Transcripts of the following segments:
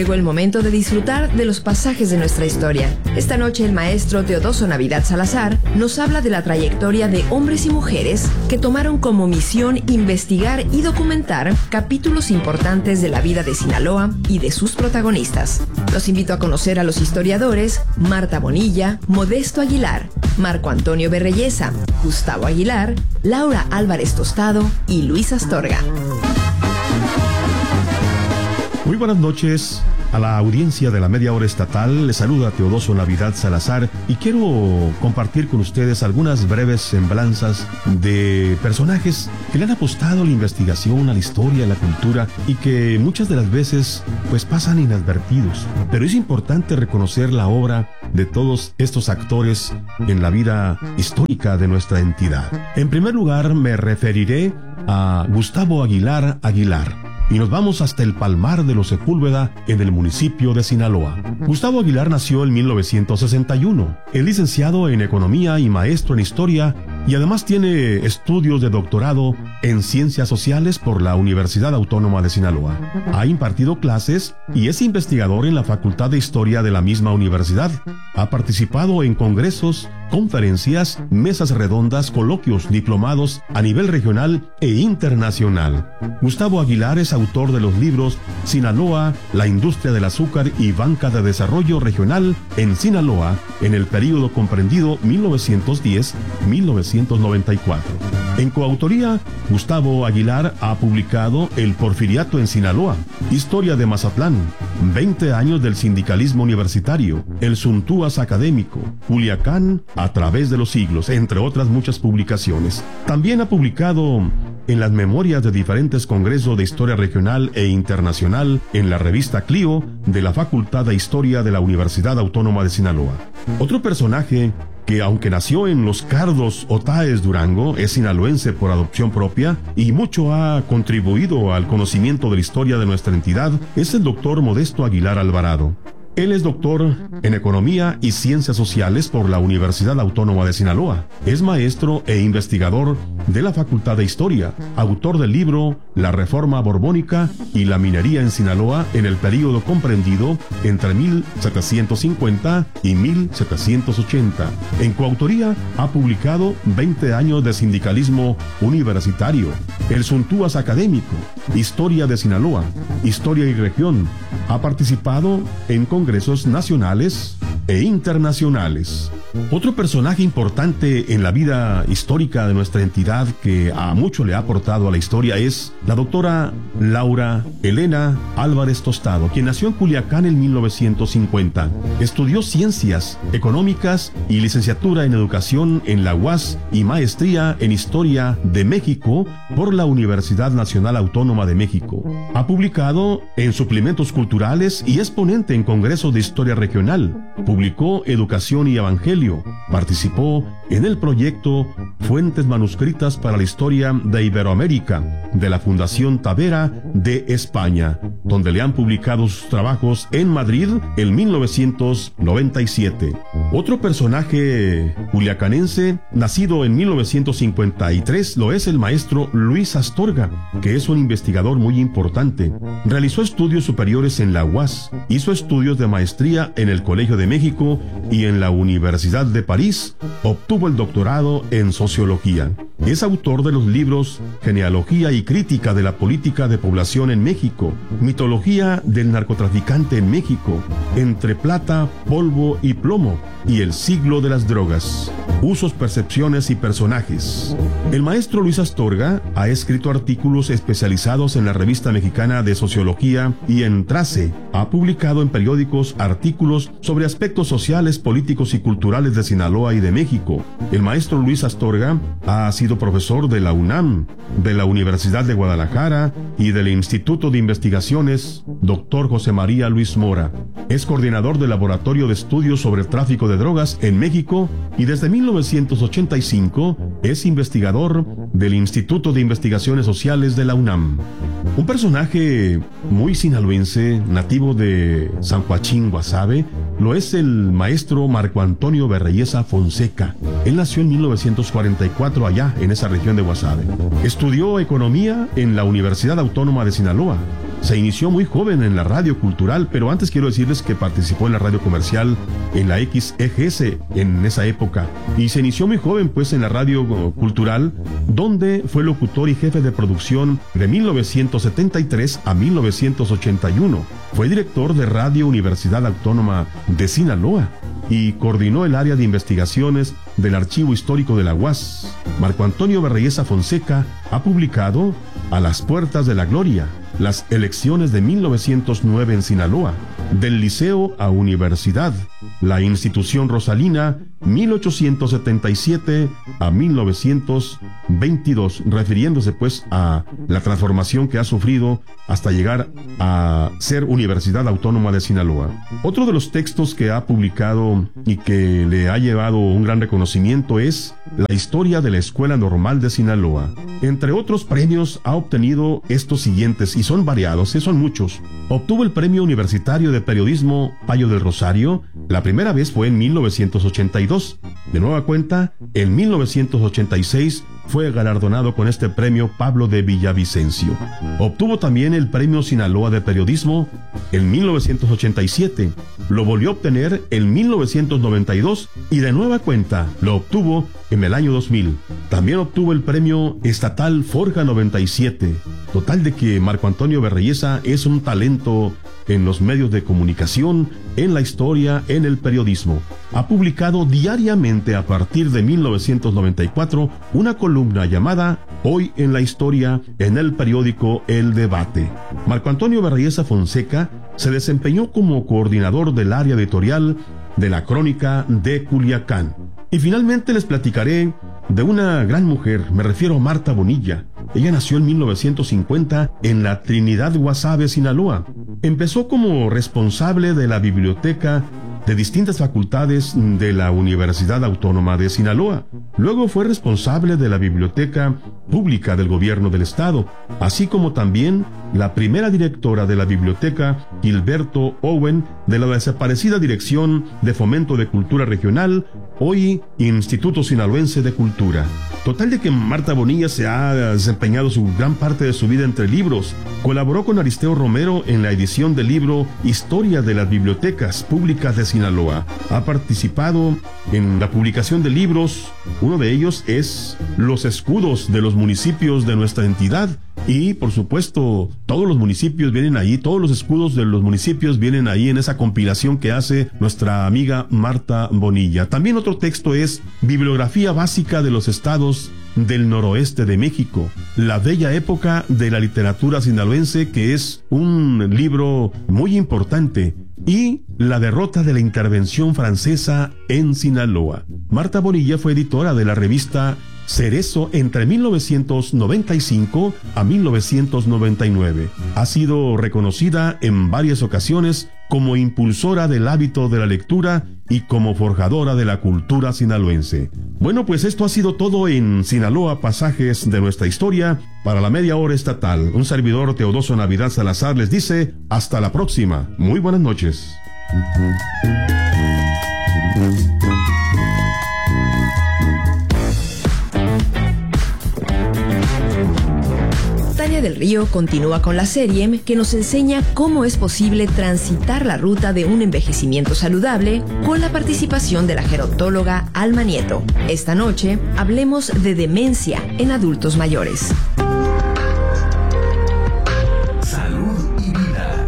Llegó el momento de disfrutar de los pasajes de nuestra historia. Esta noche el maestro Teodoso Navidad Salazar nos habla de la trayectoria de hombres y mujeres que tomaron como misión investigar y documentar capítulos importantes de la vida de Sinaloa y de sus protagonistas. Los invito a conocer a los historiadores Marta Bonilla, Modesto Aguilar, Marco Antonio Berreyesa, Gustavo Aguilar, Laura Álvarez Tostado y Luis Astorga. Muy buenas noches a la audiencia de la Media Hora Estatal. Les saluda Teodoso Navidad Salazar y quiero compartir con ustedes algunas breves semblanzas de personajes que le han apostado a la investigación, a la historia, a la cultura y que muchas de las veces pues pasan inadvertidos. Pero es importante reconocer la obra de todos estos actores en la vida histórica de nuestra entidad. En primer lugar me referiré a Gustavo Aguilar Aguilar. Y nos vamos hasta el Palmar de los Sepúlveda, en el municipio de Sinaloa. Gustavo Aguilar nació en 1961. Es licenciado en Economía y maestro en Historia, y además tiene estudios de doctorado en Ciencias Sociales por la Universidad Autónoma de Sinaloa. Ha impartido clases y es investigador en la Facultad de Historia de la misma universidad. Ha participado en congresos, conferencias, mesas redondas, coloquios, diplomados a nivel regional e internacional. Gustavo Aguilar es autor de los libros Sinaloa, la industria del azúcar y banca de desarrollo regional en Sinaloa en el período comprendido 1910-1994. En coautoría, Gustavo Aguilar ha publicado El Porfiriato en Sinaloa, Historia de Mazatlán, 20 años del sindicalismo universitario, El Suntúas académico, Culiacán a través de los siglos, entre otras muchas publicaciones. También ha publicado en las memorias de diferentes congresos de historia regional e internacional en la revista Clio de la Facultad de Historia de la Universidad Autónoma de Sinaloa. Otro personaje que, aunque nació en Los Cardos, Otaes, Durango, es sinaloense por adopción propia y mucho ha contribuido al conocimiento de la historia de nuestra entidad, es el doctor Modesto Aguilar Alvarado. Él es doctor en Economía y Ciencias Sociales por la Universidad Autónoma de Sinaloa. Es maestro e investigador de la Facultad de Historia, autor del libro La Reforma Borbónica y la Minería en Sinaloa en el período comprendido entre 1750 y 1780. En coautoría ha publicado 20 años de sindicalismo universitario, El Suntúas académico, Historia de Sinaloa, Historia y Región. Ha participado en congresos nacionales e internacionales. Otro personaje importante en la vida histórica de nuestra entidad que a mucho le ha aportado a la historia es la doctora Laura Elena Álvarez Tostado, quien nació en Culiacán en 1950. Estudió Ciencias Económicas y licenciatura en Educación en la UAS y maestría en Historia de México por la Universidad Nacional Autónoma de México. Ha publicado en suplementos culturales y es ponente en congresos de historia regional. Publicó Educación y Evangelio. Participó en el proyecto Fuentes Manuscritas para la Historia de Iberoamérica de la Fundación Tavera de España, donde le han publicado sus trabajos en Madrid en 1997. Otro personaje culiacanense, nacido en 1953, lo es el maestro Luis Astorga, que es un investigador muy importante. Realizó estudios superiores en la UAS, hizo estudios de maestría en el Colegio de México y en la Universidad de París, obtuvo el doctorado en Sociología. Es autor de los libros Genealogía y Crítica de la Política de Población en México, Mitología del Narcotraficante en México, Entre Plata, Polvo y Plomo, y El Siglo de las Drogas, Usos, Percepciones y Personajes. El maestro Luis Astorga ha escrito artículos especializados en la Revista Mexicana de Sociología y en Trace. Ha publicado en periódicos artículos sobre aspectos sociales, políticos y culturales de Sinaloa y de México. El maestro Luis Astorga ha sido profesor de la UNAM, de la Universidad de Guadalajara y del Instituto de Investigaciones Dr. José María Luis Mora. Es coordinador del Laboratorio de Estudios sobre el Tráfico de Drogas en México y desde 1985 es investigador del Instituto de Investigaciones Sociales de la UNAM. Un personaje muy sinaloense, nativo de San Joaquín, Guasave, lo es el maestro Marco Antonio Berreyesa Fonseca. Él nació en 1944 allá en esa región de Guasave. Estudió Economía en la Universidad Autónoma de Sinaloa. Se inició muy joven en la radio cultural, pero antes quiero decirles que participó en la radio comercial, en la XEGS en esa época, y se inició muy joven pues en la radio cultural, donde fue locutor y jefe de producción de 1973 a 1981. Fue director de Radio Universidad Autónoma de Sinaloa y coordinó el área de investigaciones del Archivo Histórico de la UAS. Marco Antonio Berreyesa Fonseca ha publicado A las Puertas de la Gloria, las elecciones de 1909 en Sinaloa, del liceo a universidad, la institución rosalina, 1877 a 1922, refiriéndose pues a la transformación que ha sufrido hasta llegar a ser Universidad Autónoma de Sinaloa. Otro de los textos que ha publicado y que le ha llevado un gran reconocimiento es La historia de la Escuela Normal de Sinaloa. Entre otros premios ha obtenido estos siguientes, y son variados, son muchos. Obtuvo el Premio Universitario de Periodismo Payo del Rosario. La primera vez fue en 1982. De nueva cuenta, en 1986 fue galardonado con este premio Pablo de Villavicencio. Obtuvo también el Premio Sinaloa de Periodismo en 1987. Lo volvió a obtener en 1992 y de nueva cuenta lo obtuvo en el año 2000. También obtuvo el Premio Estatal Forja 97. Total de que Marco Antonio Berreyesa es un talento en los medios de comunicación, en la historia, en el periodismo. Ha publicado diariamente a partir de 1994 una columna llamada Hoy en la Historia en el periódico El Debate. Marco Antonio Berreyesa Fonseca se desempeñó como coordinador del área editorial de la Crónica de Culiacán. Y finalmente les platicaré de una gran mujer, me refiero a Marta Bonilla. Ella nació en 1950 en la Trinidad Guasave, Sinaloa. Empezó como responsable de la biblioteca de distintas facultades de la Universidad Autónoma de Sinaloa. Luego fue responsable de la Biblioteca Pública del Gobierno del Estado, así como también la primera directora de la Biblioteca Gilberto Owen de la desaparecida Dirección de Fomento de Cultura Regional, hoy Instituto Sinaloense de Cultura. Total de que Marta Bonilla se ha desempeñado su gran parte de su vida entre libros. Colaboró con Aristeo Romero en la edición del libro Historia de las Bibliotecas Públicas de Sinaloa. Ha participado en la publicación de libros. Uno de ellos es Los escudos de los municipios de nuestra entidad. Y, por supuesto, todos los municipios vienen ahí, todos los escudos de los municipios vienen ahí en esa compilación que hace nuestra amiga Marta Bonilla. También otro texto es Bibliografía Básica de los Estados del Noroeste de México, la bella época de la literatura sinaloense, que es un libro muy importante, y La derrota de la intervención francesa en Sinaloa. Marta Bonilla fue editora de la revista Cerezo entre 1995 a 1999. Ha sido reconocida en varias ocasiones como impulsora del hábito de la lectura y como forjadora de la cultura sinaloense. Bueno, pues esto ha sido todo en Sinaloa, pasajes de nuestra historia para la media hora estatal. Un servidor, Teodoso Navidad Salazar, les dice hasta la próxima. Muy buenas noches. Tania del Río continúa con la serie que nos enseña cómo es posible transitar la ruta de un envejecimiento saludable con la participación de la gerontóloga Alma Nieto. Esta noche hablemos de demencia en adultos mayores. Salud y vida.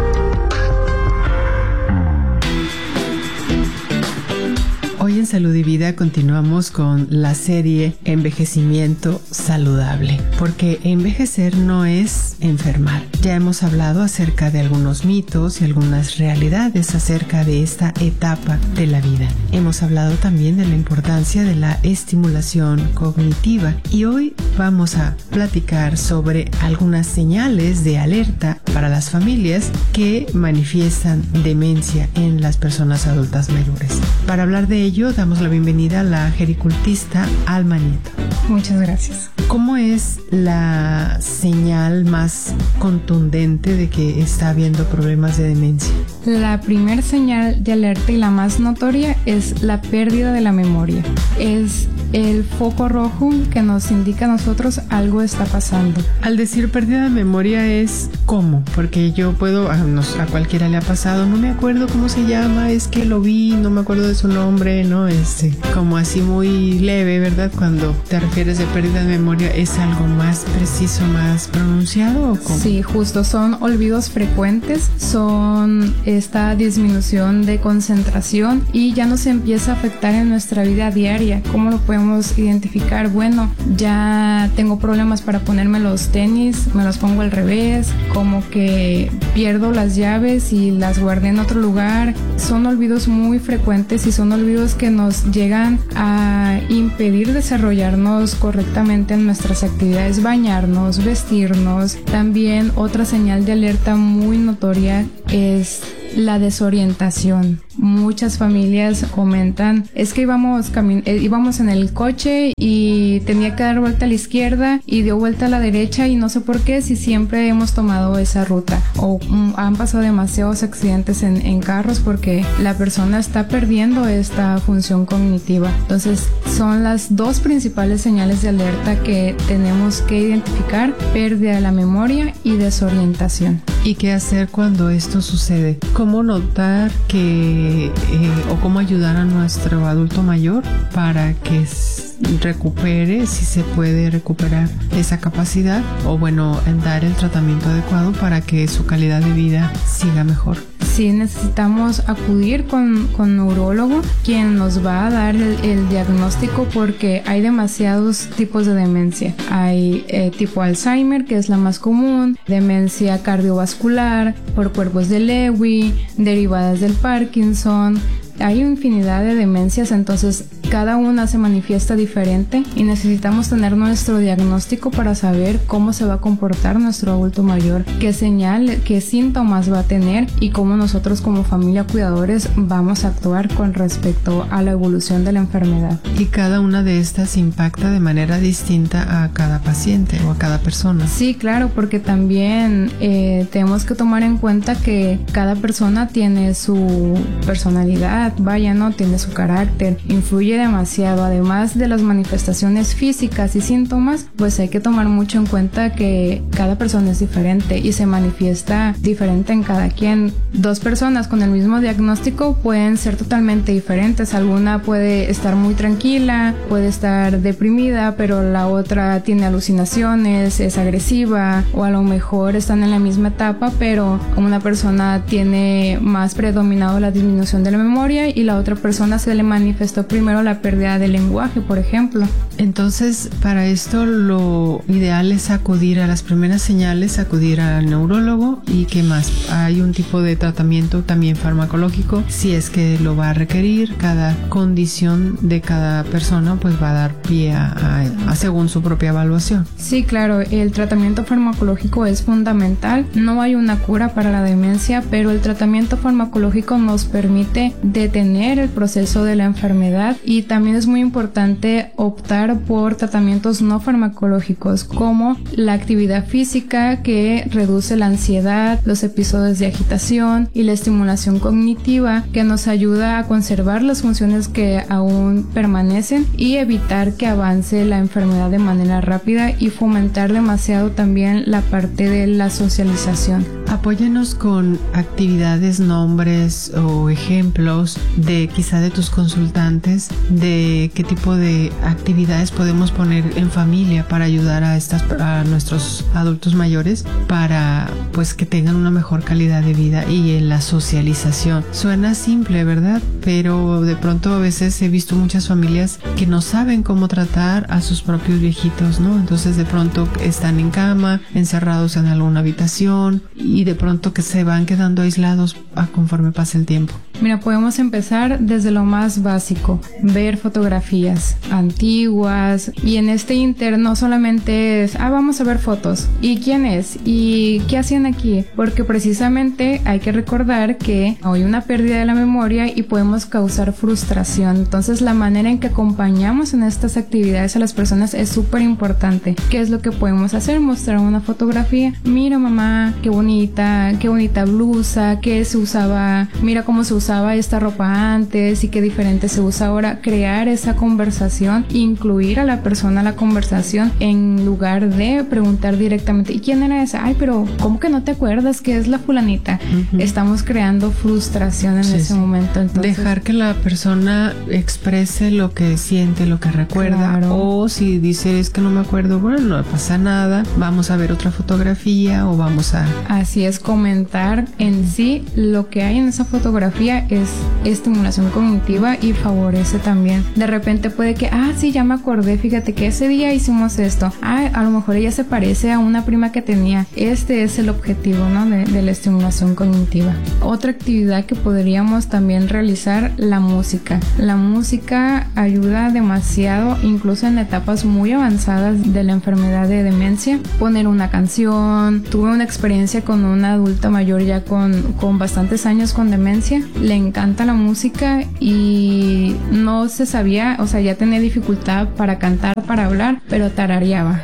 Hoy en Salud y Vida continuamos con la serie Envejecimiento Saludable, porque envejecer no es enfermar. Ya hemos hablado acerca de algunos mitos y algunas realidades acerca de esta etapa de la vida. Hemos hablado también de la importancia de la estimulación cognitiva y hoy vamos a platicar sobre algunas señales de alerta para las familias que manifiestan demencia en las personas adultas mayores. Para hablar de ello, damos la bienvenida a la gericultista Alma Nieto. Muchas gracias. ¿Cómo es la señal más contundente de que está habiendo problemas de demencia? La primera señal de alerta y la más notoria es la pérdida de la memoria. Es el foco rojo que nos indica a nosotros algo está pasando. Al decir pérdida de memoria es ¿cómo? Porque yo puedo, a cualquiera le ha pasado, no me acuerdo cómo se llama, es que lo vi, no me acuerdo de su nombre, ¿no? Como así muy leve, ¿verdad? Cuando te refieres de pérdida de memoria, ¿es algo más preciso, más pronunciado o cómo? Sí, justo, son olvidos frecuentes, son esta disminución de concentración y ya nos empieza a afectar en nuestra vida diaria. ¿Cómo lo podemos identificar? Bueno, ya tengo problemas para ponerme los tenis, me los pongo al revés, como que pierdo las llaves y las guardé en otro lugar. Son olvidos muy frecuentes y son olvidos que nos llegan a impedir desarrollarnos correctamente en nuestras actividades, bañarnos, vestirnos. También otra señal de alerta muy notoria es la desorientación. Muchas familias comentan, es que íbamos en el coche y tenía que dar vuelta a la izquierda y dio vuelta a la derecha y no sé por qué, si siempre hemos tomado esa ruta, o han pasado demasiados accidentes en carros porque la persona está perdiendo esta función cognitiva. Entonces son las dos principales señales de alerta que tenemos que identificar: pérdida de la memoria y desorientación. ¿Y qué hacer cuando esto sucede? ¿Cómo notar o cómo ayudar a nuestro adulto mayor para que recupere, si se puede recuperar esa capacidad, o bueno, dar el tratamiento adecuado para que su calidad de vida siga mejor? Sí, necesitamos acudir con neurólogo, quien nos va a dar el diagnóstico, porque hay demasiados tipos de demencia. Hay tipo Alzheimer, que es la más común, demencia cardiovascular, por cuerpos de Lewy, derivadas del Parkinson. Hay infinidad de demencias, entonces cada una se manifiesta diferente y necesitamos tener nuestro diagnóstico para saber cómo se va a comportar nuestro adulto mayor, qué señal, qué síntomas va a tener y cómo nosotros como familia cuidadores vamos a actuar con respecto a la evolución de la enfermedad. Y cada una de estas impacta de manera distinta a cada paciente o a cada persona. Sí, claro, porque también tenemos que tomar en cuenta que cada persona tiene su personalidad, tiene su carácter, influye demasiado. Además de las manifestaciones físicas y síntomas, pues hay que tomar mucho en cuenta que cada persona es diferente y se manifiesta diferente en cada quien. Dos personas con el mismo diagnóstico pueden ser totalmente diferentes. Alguna puede estar muy tranquila, puede estar deprimida, pero la otra tiene alucinaciones, es agresiva, o a lo mejor están en la misma etapa, pero como una persona tiene más predominado la disminución de la memoria y la otra persona se le manifestó primero la pérdida del lenguaje, por ejemplo. Entonces, para esto lo ideal es acudir a las primeras señales, acudir al neurólogo. ¿Y qué más? Hay un tipo de tratamiento también farmacológico, si es que lo va a requerir. Cada condición de cada persona pues va a dar pie a según su propia evaluación. Sí, claro, el tratamiento farmacológico es fundamental. No hay una cura para la demencia, pero el tratamiento farmacológico nos permite detener el proceso de la enfermedad, y también es muy importante optar por tratamientos no farmacológicos como la actividad física, que reduce la ansiedad, los episodios de agitación, y la estimulación cognitiva, que nos ayuda a conservar las funciones que aún permanecen y evitar que avance la enfermedad de manera rápida, y fomentar demasiado también la parte de la socialización. Apóyanos con actividades, nombres o ejemplos de quizá de tus consultantes, de qué tipo de actividades podemos poner en familia para ayudar a nuestros adultos mayores para pues que tengan una mejor calidad de vida y en la socialización. Suena simple, ¿verdad? Pero de pronto a veces he visto muchas familias que no saben cómo tratar a sus propios viejitos, ¿no? Entonces de pronto están en cama, encerrados en alguna habitación, y de pronto que se van quedando aislados conforme pasa el tiempo. Mira, podemos empezar desde lo más básico, ver fotografías antiguas, y en este inter no solamente es, vamos a ver fotos, ¿y quién es? ¿Y qué hacían aquí? Porque precisamente hay que recordar que hay una pérdida de la memoria y podemos causar frustración. Entonces la manera en que acompañamos en estas actividades a las personas es súper importante. ¿Qué es lo que podemos hacer? Mostrar una fotografía. Mira, mamá, qué bonita blusa, que se usaba, mira cómo se usaba esta ropa antes y qué diferente se usa ahora. crear esa conversación, incluir a la persona a la conversación en lugar de preguntar directamente, ¿y quién era esa? Ay, pero ¿cómo que no te acuerdas que es la fulanita? Estamos creando frustración en ese momento. Entonces, dejar que la persona exprese lo que siente, lo que recuerda, o si dice es que no me acuerdo, bueno, no pasa nada, vamos a ver otra fotografía o vamos a... Así es, comentar en sí lo que hay en esa fotografía es estimulación cognitiva y favorece también. De repente puede que, sí, ya me acordé, fíjate que ese día hicimos esto, a lo mejor ella se parece a una prima que tenía. Este es el objetivo, ¿no? de la estimulación cognitiva. Otra actividad que podríamos también realizar, la música. La música ayuda demasiado, incluso en etapas muy avanzadas de la enfermedad de demencia. Poner una canción. Tuve una experiencia con una adulta mayor ya con bastantes años con demencia. Le encanta la música y no se sabía, o sea, ya tenía dificultad para cantar, para hablar, pero tarareaba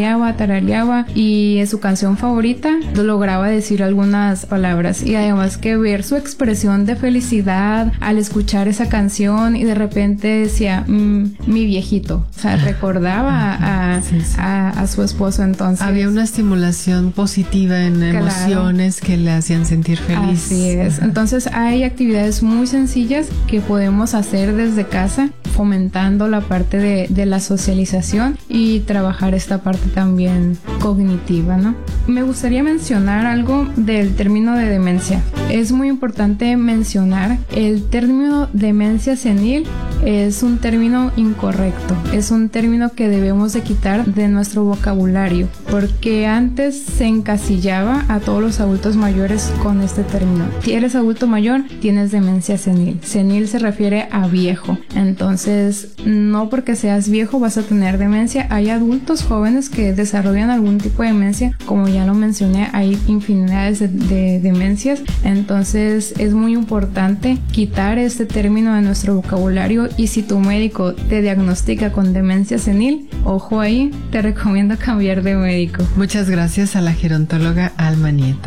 y en su canción favorita lograba decir algunas palabras, y además que ver su expresión de felicidad al escuchar esa canción, y de repente decía mi viejito, o sea, recordaba a su esposo. Entonces había una estimulación positiva en emociones que le hacían sentir feliz. Así es. Entonces hay actividades muy sencillas que podemos hacer desde casa, fomentando la parte de la socialización y trabajar esta parte también cognitiva, ¿no? Me gustaría mencionar algo del término de demencia. Es muy importante mencionar el término demencia senil. Es un término incorrecto, es un término que debemos de quitar de nuestro vocabulario, porque antes se encasillaba a todos los adultos mayores con este término. Si eres adulto mayor, tienes demencia senil. Senil se refiere a viejo, entonces no porque seas viejo vas a tener demencia. Hay adultos jóvenes que desarrollan algún tipo de demencia, como ya lo mencioné, hay infinidades de demencias, entonces es muy importante quitar este término de nuestro vocabulario. Y si tu médico te diagnostica con demencia senil, ojo ahí, te recomiendo cambiar de médico. Muchas gracias a la gerontóloga Alma Nieto.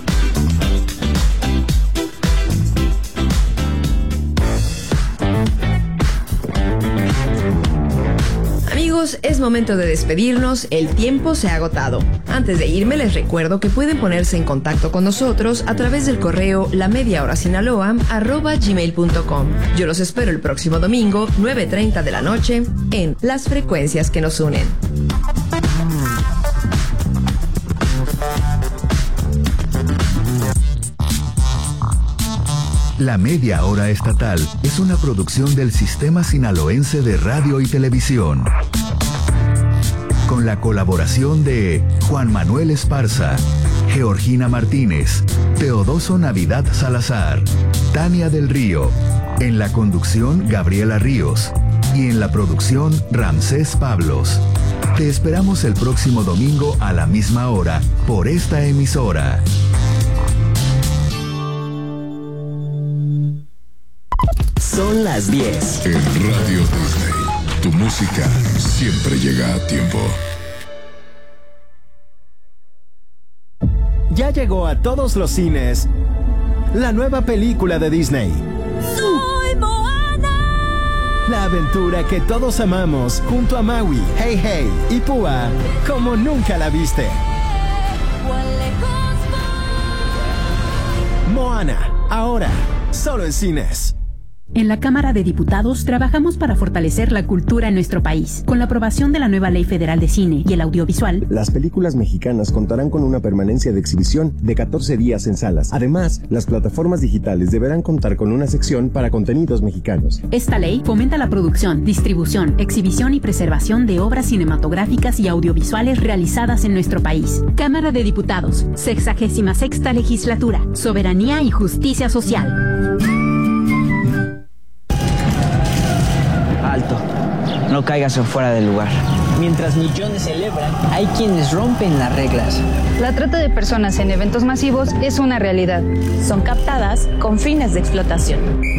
Amigos, es momento de despedirnos, el tiempo se ha agotado. Antes de irme les recuerdo que pueden ponerse en contacto con nosotros a través del correo lamediahora@gmail.com. Yo los espero el próximo domingo, 9:30 de la noche, en Las Frecuencias que nos unen. La Media Hora Estatal es una producción del Sistema Sinaloense de Radio y Televisión, con la colaboración de Juan Manuel Esparza, Georgina Martínez, Teodoso Navidad Salazar, Tania del Río, en la conducción Gabriela Ríos y en la producción Ramsés Pablos. Te esperamos el próximo domingo a la misma hora por esta emisora. Son las 10. En Radio Disney, tu música siempre llega a tiempo. Ya llegó a todos los cines la nueva película de Disney. ¡Soy Moana! La aventura que todos amamos junto a Maui, Hey Hey y Púa como nunca la viste. Moana, ahora, solo en cines. En la Cámara de Diputados trabajamos para fortalecer la cultura en nuestro país. Con la aprobación de la nueva Ley Federal de Cine y el Audiovisual, las películas mexicanas contarán con una permanencia de exhibición de 14 días en salas. Además, las plataformas digitales deberán contar con una sección para contenidos mexicanos. Esta ley fomenta la producción, distribución, exhibición y preservación de obras cinematográficas y audiovisuales realizadas en nuestro país. Cámara de Diputados, 66ª Legislatura, Soberanía y Justicia Social. Alto, no caigas en fuera del lugar. Mientras millones celebran, hay quienes rompen las reglas. La trata de personas en eventos masivos es una realidad. Son captadas con fines de explotación.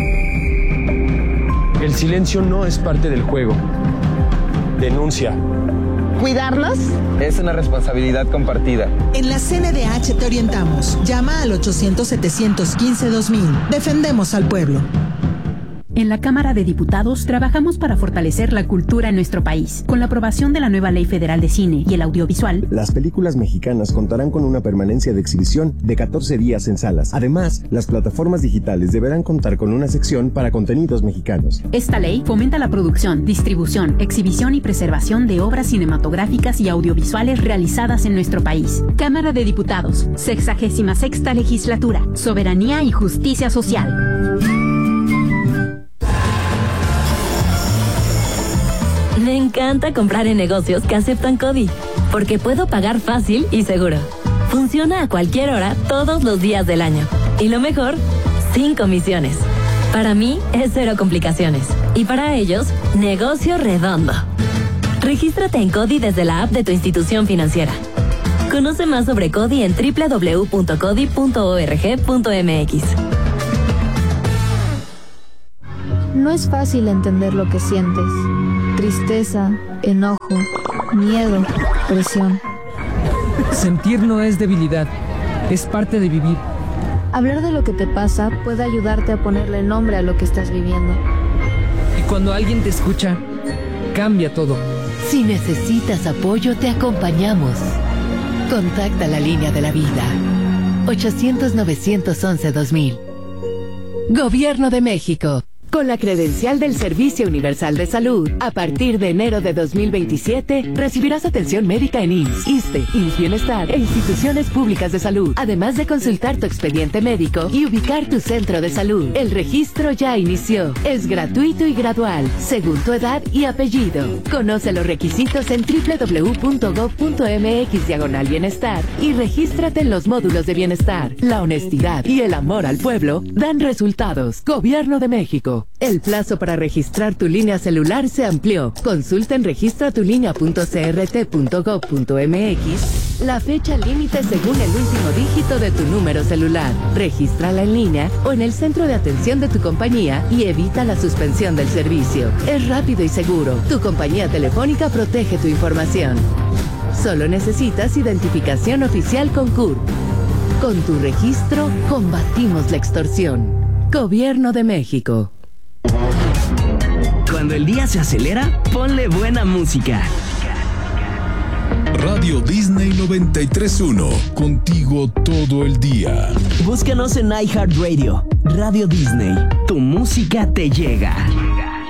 El silencio no es parte del juego. Denuncia. ¿Cuidarlos? Es una responsabilidad compartida. En la CNDH te orientamos. Llama al 800-715-2000. Defendemos al pueblo. En la Cámara de Diputados trabajamos para fortalecer la cultura en nuestro país. Con la aprobación de la nueva Ley Federal de Cine y el Audiovisual, las películas mexicanas contarán con una permanencia de exhibición de 14 días en salas. Además, las plataformas digitales deberán contar con una sección para contenidos mexicanos. Esta ley fomenta la producción, distribución, exhibición y preservación de obras cinematográficas y audiovisuales realizadas en nuestro país. Cámara de Diputados, 66ª Legislatura, Soberanía y Justicia Social. Me encanta comprar en negocios que aceptan CODI, porque puedo pagar fácil y seguro. Funciona a cualquier hora, todos los días del año. Y lo mejor, sin comisiones. Para mí es cero complicaciones. Y para ellos, negocio redondo. Regístrate en CODI desde la app de tu institución financiera. Conoce más sobre CODI en www.codi.org.mx. No es fácil entender lo que sientes. Tristeza, enojo, miedo, presión. Sentir no es debilidad, es parte de vivir. Hablar de lo que te pasa puede ayudarte a ponerle nombre a lo que estás viviendo. Y cuando alguien te escucha, cambia todo. Si necesitas apoyo, te acompañamos. Contacta la línea de la vida. 800-911-2000. Gobierno de México. Con la credencial del Servicio Universal de Salud, a partir de enero de 2027, recibirás atención médica en IMSS, ISSSTE, IMSS Bienestar e instituciones públicas de salud, además de consultar tu expediente médico y ubicar tu centro de salud. El registro ya inició. Es gratuito y gradual, según tu edad y apellido. Conoce los requisitos en www.gov.mx/bienestar y regístrate en los módulos de bienestar. La honestidad y el amor al pueblo dan resultados. Gobierno de México. El plazo para registrar tu línea celular se amplió. Consulta en registratulinea.crt.gov.mx la fecha límite según el último dígito de tu número celular. Regístrala en línea o en el centro de atención de tu compañía y evita la suspensión del servicio. Es rápido y seguro. Tu compañía telefónica protege tu información. Solo necesitas identificación oficial con CURP. Con tu registro, combatimos la extorsión. Gobierno de México. Cuando el día se acelera, ponle buena música. Radio Disney 93.1, contigo todo el día. Búscanos en iHeartRadio. Radio Disney, tu música te llega.